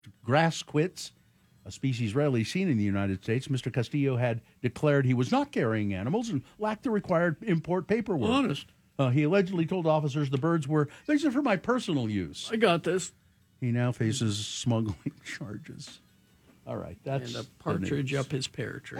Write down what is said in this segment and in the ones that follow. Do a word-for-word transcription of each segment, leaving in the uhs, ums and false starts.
grass quits, a species rarely seen in the United States. Mister Castillo had declared he was not carrying animals and lacked the required import paperwork. Honest. Uh, he allegedly told officers the birds were, these are for my personal use. I got this. He now faces smuggling charges. All right, that's and a partridge up his pear tree.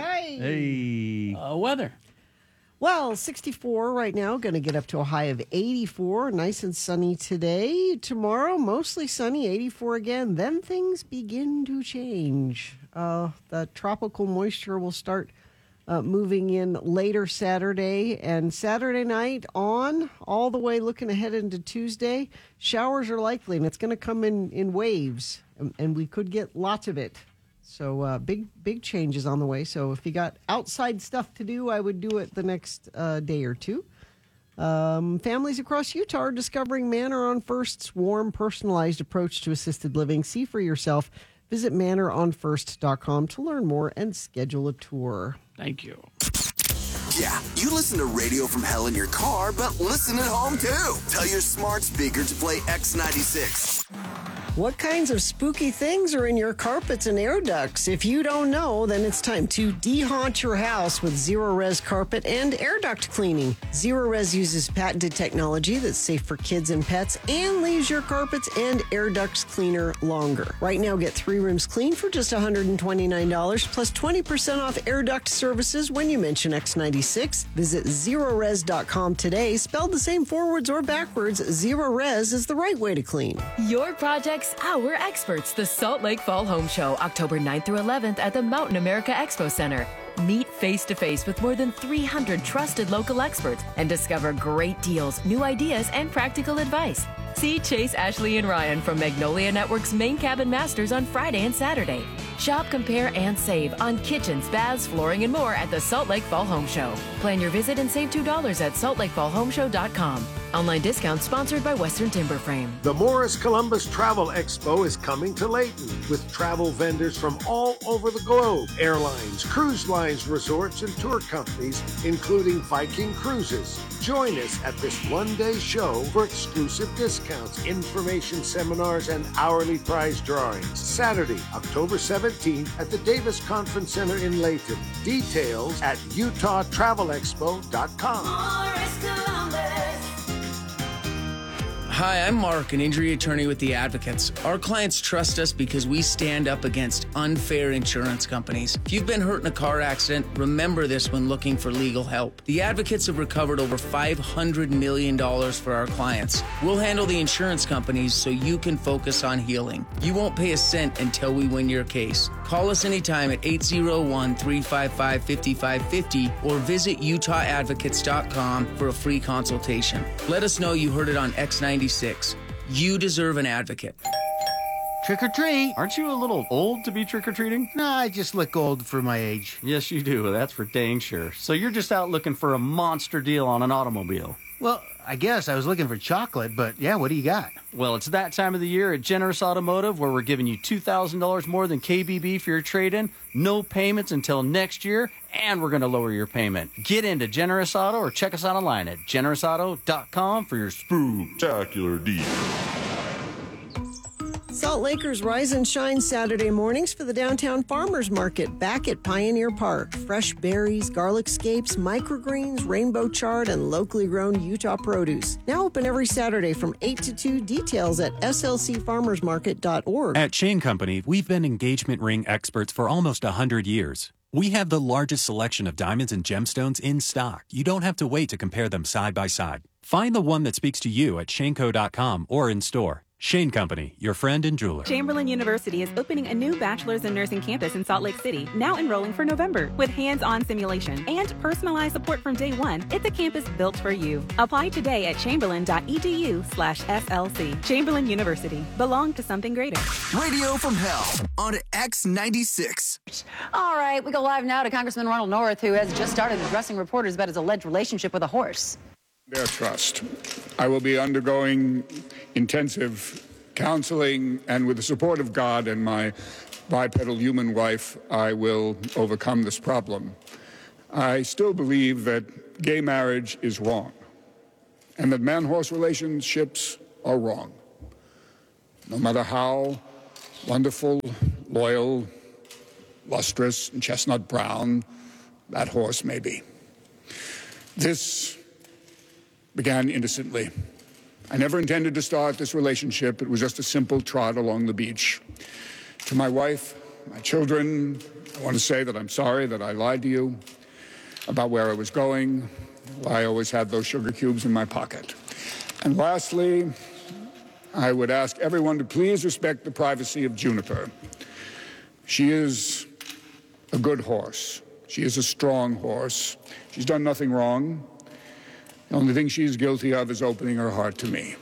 Hey. Uh, weather. Well, sixty-four right now, going to get up to a high of eighty-four. Nice and sunny today. Tomorrow, mostly sunny, eighty-four again. Then things begin to change. Uh, the tropical moisture will start uh, moving in later Saturday. And Saturday night on, all the way looking ahead into Tuesday, showers are likely, and it's going to come in, in waves. And, and we could get lots of it. So uh, big, big changes on the way. So if you got outside stuff to do, I would do it the next uh, day or two. Um, families across Utah are discovering Manor on First's warm, personalized approach to assisted living. See for yourself. Visit manor on first dot com to learn more and schedule a tour. Thank you. Yeah, you listen to Radio from Hell in your car, but listen at home too. Tell your smart speaker to play X ninety-six. What kinds of spooky things are in your carpets and air ducts? If you don't know, then it's time to de-haunt your house with Zero-Res carpet and air duct cleaning. Zero-Res uses patented technology that's safe for kids and pets and leaves your carpets and air ducts cleaner longer. Right now, get three rooms clean for just one hundred twenty-nine dollars plus twenty percent off air duct services when you mention X ninety-six. Visit zero res dot com today. Spelled the same forwards or backwards, Zero-Res is the right way to clean. Your project, our experts, the Salt Lake Fall Home Show, October ninth through eleventh at the Mountain America Expo Center. Meet face-to-face with more than three hundred trusted local experts and discover great deals, new ideas, and practical advice. See Chase, Ashley, and Ryan from Magnolia Network's Main Cabin Masters on Friday and Saturday. Shop, compare, and save on kitchens, baths, flooring, and more at the Salt Lake Fall Home Show. Plan your visit and save two dollars at salt lake fall home show dot com. Online discount sponsored by Western Timber Frame. The Morris Columbus Travel Expo is coming to Layton with travel vendors from all over the globe. Airlines, cruise lines, resorts, and tour companies, including Viking Cruises. Join us at this one-day show for exclusive discounts, information seminars, and hourly prize drawings. Saturday, October seventeenth at the Davis Conference Center in Layton. Details at utah travel expo dot com. Morris Columbus. Hi, I'm Mark, an injury attorney with the Advocates. Our clients trust us because we stand up against unfair insurance companies. If you've been hurt in a car accident, remember this when looking for legal help. The Advocates have recovered over five hundred million dollars for our clients. We'll handle the insurance companies so you can focus on healing. You won't pay a cent until we win your case. Call us anytime at eight zero one, three five five, five five five zero or visit utah advocates dot com for a free consultation. Let us know you heard it on X ninety-six. You deserve an advocate. Trick or treat. Aren't you a little old to be trick-or-treating? Nah, I just look old for my age. Yes, you do. That's for dang sure. So you're just out looking for a monster deal on an automobile. Well, I guess I was looking for chocolate, but yeah, what do you got? Well, it's that time of the year at Generous Automotive where we're giving you two thousand dollars more than K B B for your trade-in, no payments until next year, and we're going to lower your payment. Get into Generous Auto or check us out online at generous auto dot com for your spooktacular deal. Salt Lakers rise and shine Saturday mornings for the Downtown Farmers Market back at Pioneer Park. Fresh berries, garlic scapes, microgreens, rainbow chard, and locally grown Utah produce. Now open every Saturday from eight to two. Details at s l c farmers market dot org. At Shane Company, we've been engagement ring experts for almost one hundred years. We have the largest selection of diamonds and gemstones in stock. You don't have to wait to compare them side by side. Find the one that speaks to you at shane co dot com or in store. Shane Company, your friend and jeweler. Chamberlain University is opening a new bachelor's in nursing campus in Salt Lake City, now enrolling for November. With hands-on simulation and personalized support from day one, it's a campus built for you. Apply today at chamberlain dot e d u slash s l c. Chamberlain University. Belong to something greater. Radio from Hell on X ninety-six. All right, we go live now to Congressman Ronald North, who has just started addressing reporters about his alleged relationship with a horse. Their trust. I will be undergoing intensive counseling, and with the support of God and my bipedal human wife, I will overcome this problem. I still believe that gay marriage is wrong, and that man-horse relationships are wrong. No matter how wonderful, loyal, lustrous, and chestnut brown that horse may be. This began innocently. I never intended to start this relationship. It was just a simple trot along the beach. To my wife, my children, I want to say that I'm sorry that I lied to you about where I was going. I always had those sugar cubes in my pocket. And lastly, I would ask everyone to please respect the privacy of Juniper. She is a good horse. She is a strong horse. She's done nothing wrong. The only thing she's guilty of is opening her heart to me.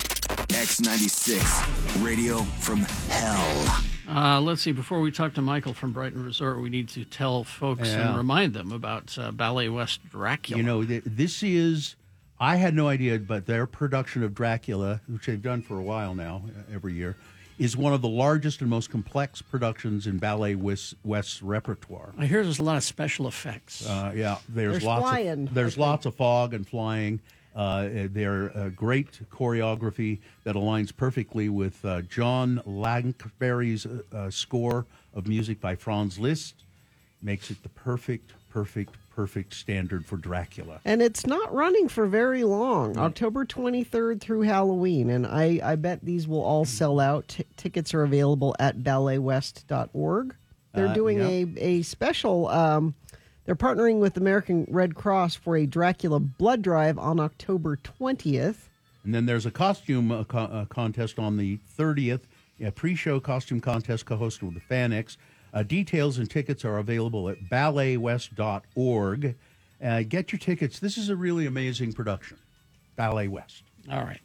X ninety-six, radio from hell. Uh, let's see. Before we talk to Michael from Brighton Resort, we need to tell folks Yeah. and remind them about uh, Ballet West Dracula. You know, th- this is, I had no idea, but their production of Dracula, which they've done for a while now, uh, every year, is one of the largest and most complex productions in Ballet West, West's repertoire. I hear there's a lot of special effects. Uh, yeah, there's, There's lots flying, of there's lots of fog and flying. Uh, they're a great choreography that aligns perfectly with uh, John Lankberry's uh, uh, score of music by Franz Liszt. Makes it the perfect, perfect, perfect standard for Dracula. And it's not running for very long. October twenty-third through Halloween. And I, I bet these will all sell out. T- tickets are available at ballet west dot org. They're Uh, doing yeah. a, a special, um, they're partnering with American Red Cross for a Dracula blood drive on October twentieth. And then there's a costume uh, co- uh, contest on the thirtieth, a pre-show costume contest co-hosted with the FanX. Uh, details and tickets are available at ballet west dot org. Uh, get your tickets. This is a really amazing production. Ballet West. All right.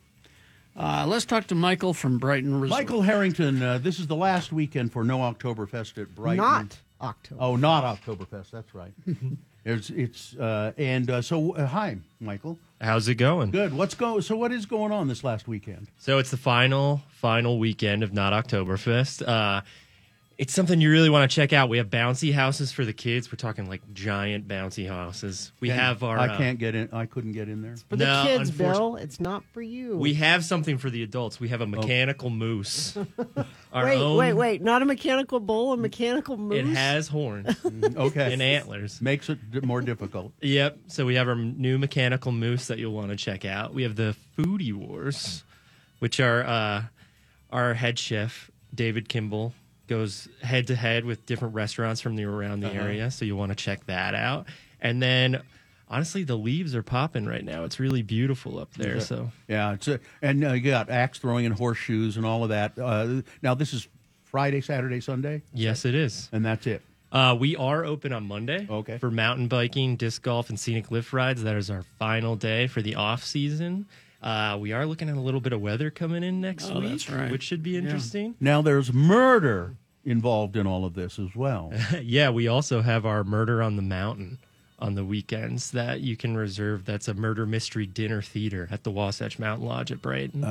Uh, let's talk to Michael from Brighton Resort. Michael Harrington, uh, this is the last weekend for No Oktoberfest at Brighton. Not October. Oh, not Oktoberfest. That's right. it's it's uh, and uh, so uh, hi, Michael. How's it going? Good. What's go? So what is going on this last weekend? So it's the final final weekend of Not Oktoberfest. Uh, it's something you really want to check out. We have bouncy houses for the kids. We're talking like giant bouncy houses. We Can- have our. I uh, can't get in. I couldn't get in there. For the No, kids, unfortunately- Bill, it's not for you. We have something for the adults. We have a mechanical moose. Our wait, own- wait, wait. Not a mechanical bull, a mechanical moose? It has horns Okay. and antlers. Makes it d- more difficult. Yep. So we have our new mechanical moose that you'll want to check out. We have the Foodie Wars, which are uh, our head chef, David Kimball, goes head to head with different restaurants from the around the Uh-huh. area. So you'll want to check that out. And then, honestly, the leaves are popping right now. It's really beautiful up there. Yeah. So Yeah, it's a, and uh, you got axe throwing and horseshoes and all of that. Uh, now this is Friday, Saturday, Sunday, yes, it is. and that's it. Uh, we are open on Monday Okay. for mountain biking, disc golf, and scenic lift rides. That is our final day for the off season. Uh, we are looking at a little bit of weather coming in next Oh, week, that's right. which should be interesting. Now there's murder involved in all of this as well. Yeah, we also have our Murder on the Mountain on the weekends that you can reserve. That's a murder mystery dinner theater at the Wasatch Mountain Lodge at Brighton.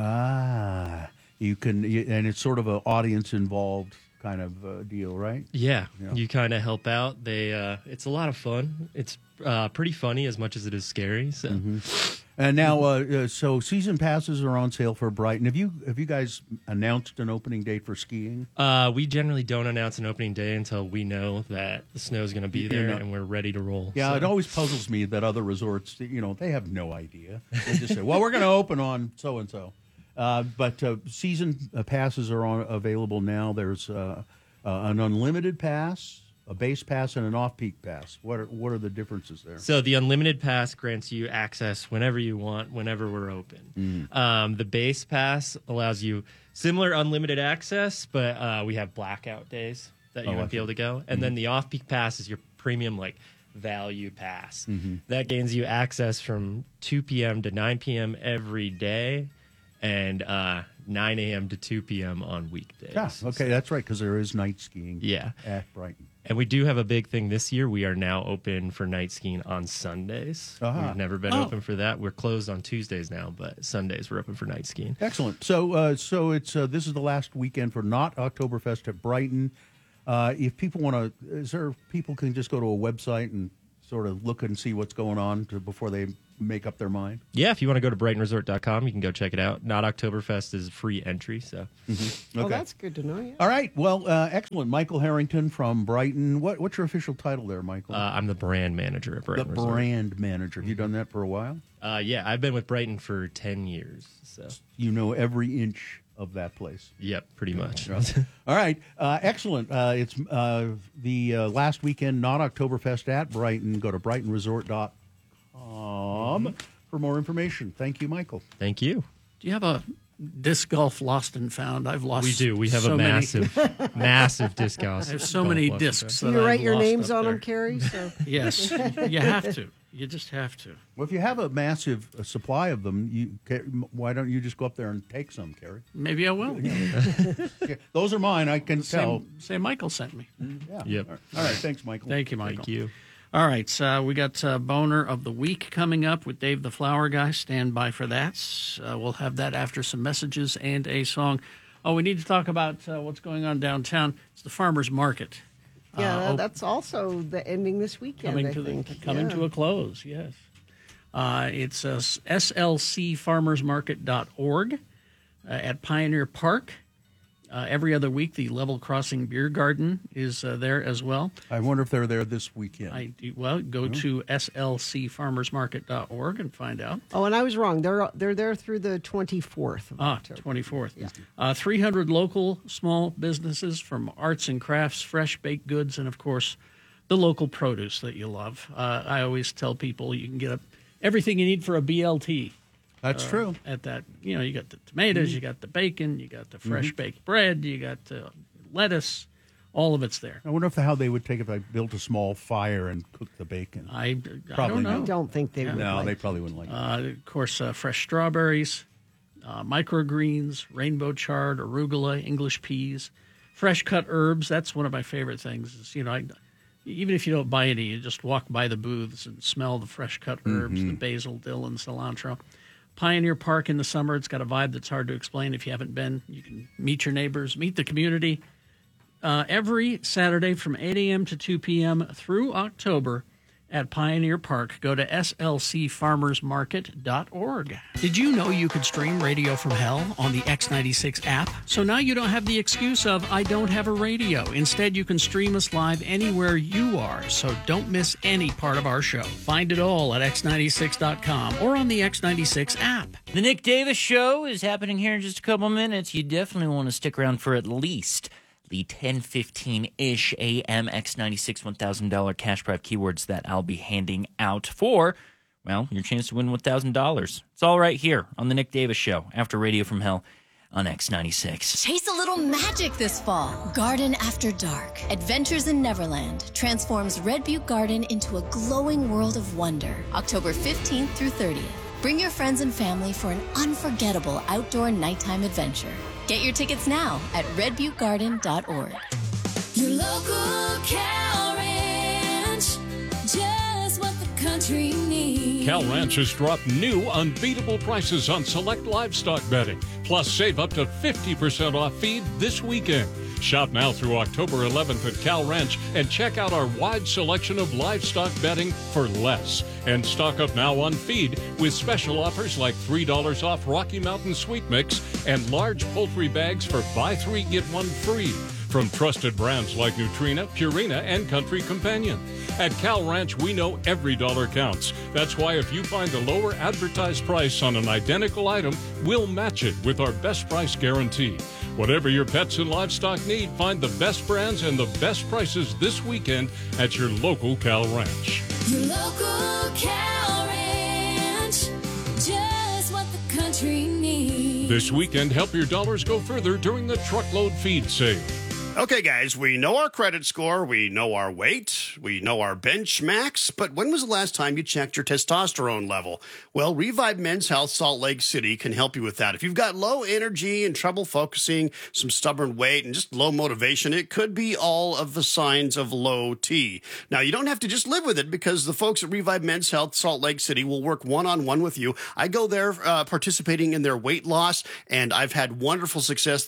Ah, you can, you, and it's sort of an audience involved kind of uh, deal, right? Yeah, Yeah. you kind of help out. They, uh, it's a lot of fun. It's uh, pretty funny as much as it is scary. So. And now, uh, uh, so season passes are on sale for Brighton. Have you have you guys announced an opening date for skiing? Uh, we generally don't announce an opening day until we know that the snow is going to be You're there not- and we're ready to roll. Yeah, So- it always puzzles me that other resorts, you know, they have no idea. They just say, "Well, we're going to open on so and so." But uh, season uh, passes are on, available now. There's uh, uh, an unlimited pass, a base pass, and an off-peak pass. What are what are the differences there? So the unlimited pass grants you access whenever you want, whenever we're open. Um, the base pass allows you similar unlimited access, but uh, we have blackout days that you Oh, I won't be see. able to go. And then the off-peak pass is your premium, like value pass. Mm-hmm. That gains you access from two p.m. to nine p.m. every day, and uh, nine a.m. to two p.m. on weekdays. Yeah, okay, that's right, because there is night skiing. Yeah. At Brighton. And we do have a big thing this year. We are now open for night skiing on Sundays. Uh-huh. We've never been Oh. open for that. We're closed on Tuesdays now, but Sundays we're open for night skiing. Excellent. So, uh, so it's uh, this is the last weekend for Not Oktoberfest at Brighton. Uh, if people want to, is there people can just go to a website and sort of look and see what's going on to, before they make up their mind? Yeah, if you want to go to brighton resort dot com, you can go check it out. Not Oktoberfest is free entry, so. Mm-hmm. Oh, that's good to know. Yeah. All right. Well, uh, excellent. Michael Harrington from Brighton. What, what's your official title there, Michael? Uh, I'm the brand manager at Brighton The Resort. brand manager. Have you done that for a while? Uh, yeah, I've been with Brighton for ten years. So you know every inch of that place. Yep, pretty much. All right. Uh, excellent. Uh, it's uh, the uh, last weekend, not Oktoberfest at Brighton. Go to brighton resort dot com for more information. Thank you, Michael. Thank you. Do you have a disc golf lost and found? I've lost. We do. We have so a many. massive, massive disc golf. I have so many discs. You that write I've your lost names up on there. them, Carrie? So. Yes, you have to. You just have to. Well, if you have a massive uh, supply of them, you ca- why don't you just go up there and take some, Carrie? Maybe I will. Okay, those are mine. I can tell. Say, say Michael sent me. Yeah. Yep. All right. Thanks, Michael. Thank you, Michael. Thank you. All right, so we got uh, Boner of the Week coming up with Dave the Flower Guy. Stand by for that. Uh, we'll have that after some messages and a song. Oh, we need to talk about uh, what's going on downtown. It's the Farmers Market. Yeah, Uh, op- that's also the ending this weekend, coming I to think. the, coming Yeah. to a close. Yes, uh, it's uh, S L C farmers market dot org uh, at Pioneer Park. Uh, every other week, the Level Crossing Beer Garden is uh, there as well. I wonder if they're there this weekend. I well go to S L C farmers market dot org and find out. Oh, and I was wrong. They're they're there through the twenty-fourth of Ah, October. twenty-fourth. Yeah. Uh, three hundred local small businesses from arts and crafts, fresh baked goods, and, of course, the local produce that you love. Uh, I always tell people you can get a, everything you need for a B L T. That's uh, true. At that, you know, you got the tomatoes, Mhm. you got the bacon, you got the fresh Mhm. baked bread, you got the lettuce. All of it's there. I wonder if how they would take if I built a small fire and cooked the bacon. I, I Probably don't know. not. I don't think they Yeah. would. No, like they probably wouldn't like it. Uh, of course, uh, fresh strawberries, uh, microgreens, rainbow chard, arugula, English peas, fresh cut herbs. That's one of my favorite things. Is, you know, I, even if you don't buy any, you just walk by the booths and smell the fresh cut herbs, the basil, dill, and cilantro. Pioneer Park in the summer, it's got a vibe that's hard to explain if you haven't been. You can meet your neighbors, meet the community. Uh, every Saturday from eight a.m. to two p.m. through October at Pioneer Park. Go to S L C farmers market dot org. Did you know you could stream Radio from Hell on the X ninety-six app? So now you don't have the excuse of, I don't have a radio. Instead, you can stream us live anywhere you are, so don't miss any part of our show. Find it all at x ninety-six dot com or on the X ninety-six app. The Nick Davis Show is happening here in just a couple minutes. You definitely want to stick around for at least the ten fifteen-ish a m X ninety-six one thousand dollars cash prize keywords that I'll be handing out for, well, your chance to win one thousand dollars. It's all right here on The Nick Davis Show after Radio from Hell on X ninety-six. Chase a little magic this fall. Garden After Dark. Adventures in Neverland transforms Red Butte Garden into a glowing world of wonder. October fifteenth through thirtieth. Bring your friends and family for an unforgettable outdoor nighttime adventure. Get your tickets now at red butte garden dot org. Your local cow ranch, just what the country needs. Cal Ranch has dropped new unbeatable prices on select livestock bedding. Plus, save up to fifty percent off feed this weekend. Shop now through October eleventh at Cal Ranch and check out our wide selection of livestock bedding for less. And stock up now on feed with special offers like three dollars off Rocky Mountain Sweet Mix and large poultry bags for buy three, get one free. From trusted brands like Nutrina, Purina, and Country Companion. At Cal Ranch, we know every dollar counts. That's why if you find a lower advertised price on an identical item, we'll match it with our best price guarantee. Whatever your pets and livestock need, find the best brands and the best prices this weekend at your local Cal Ranch. Your local cow ranch, just what the country needs. This weekend, help your dollars go further during the truckload feed sale. Okay, guys, we know our credit score, we know our weight, we know our bench max, but when was the last time you checked your testosterone level? Well, Revive Men's Health Salt Lake City can help you with that. If you've got low energy and trouble focusing, some stubborn weight, and just low motivation, it could be all of the signs of low T. Now, you don't have to just live with it because the folks at Revive Men's Health Salt Lake City will work one-on-one with you. I go there uh, participating in their weight loss, and I've had wonderful success. They work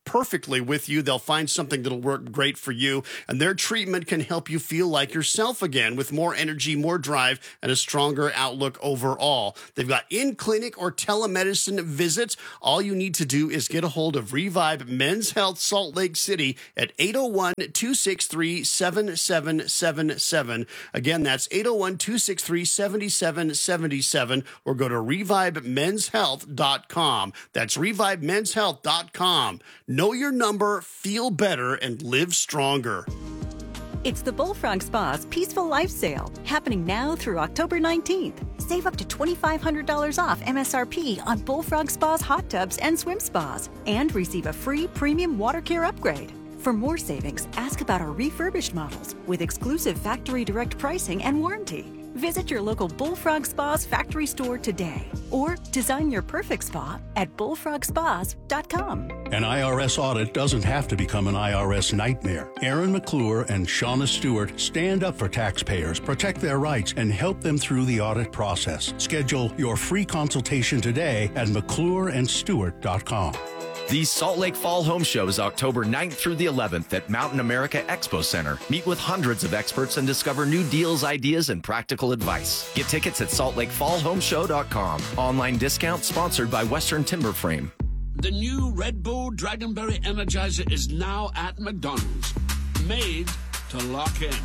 perfectly with you. They'll find something that'll work great for you, and their treatment can help you feel like yourself again with more energy, more drive, and a stronger outlook overall. They've got in-clinic or telemedicine visits. All you need to do is get a hold of Revive Men's Health Salt Lake City at eight oh one, two six three, seven seven seven seven. Again, that's eight oh one, two six three, seven seven seven seven, or go to revive men's health dot com. That's revive men's health dot com. Know your number, feel better, and live stronger. It's the Bullfrog Spa's Peaceful Life Sale, happening now through October nineteenth. Save up to twenty-five hundred dollars off M S R P on Bullfrog Spa's hot tubs and swim spas, and receive a free premium water care upgrade. For more savings, ask about our refurbished models with exclusive factory direct pricing and warranty. Visit your local Bullfrog Spa's factory store today, or design your perfect spa at bullfrog spas dot com. An I R S audit doesn't have to become an I R S nightmare. Aaron McClure and Shauna Stewart stand up for taxpayers, protect their rights, and help them through the audit process. Schedule your free consultation today at mcclure and stewart dot com. The Salt Lake Fall Home Show is October ninth through the eleventh at Mountain America Expo Center. Meet with hundreds of experts and discover new deals, ideas, and practical advice. Get tickets at salt lake fall home show dot com. Online discount sponsored by Western Timber Frame. The new Red Bull Dragonberry Energizer is now at McDonald's. Made to lock in.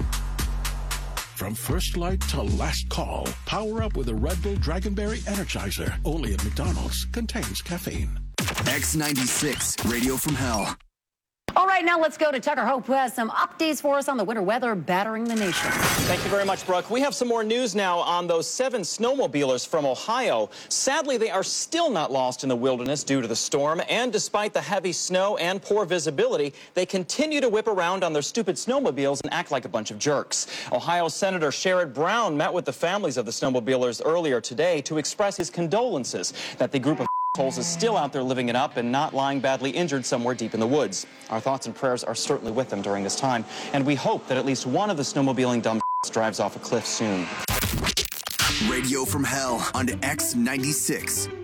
From first light to last call, power up with a Red Bull Dragonberry Energizer. Only at McDonald's. Contains caffeine. X ninety-six, Radio from Hell. All right, now let's go to Tucker Hope, who has some updates for us on the winter weather battering the nation. Thank you very much, Brooke. We have some more news now on those seven snowmobilers from Ohio. Sadly, they are still not lost in the wilderness due to the storm, and despite the heavy snow and poor visibility, they continue to whip around on their stupid snowmobiles and act like a bunch of jerks. Ohio Senator Sherrod Brown met with the families of the snowmobilers earlier today to express his condolences that the group of is still out there living it up and not lying badly injured somewhere deep in the woods. Our thoughts and prayers are certainly with them during this time, and we hope that at least one of the snowmobiling dumb drives off a cliff soon. Radio from Hell on X ninety-six.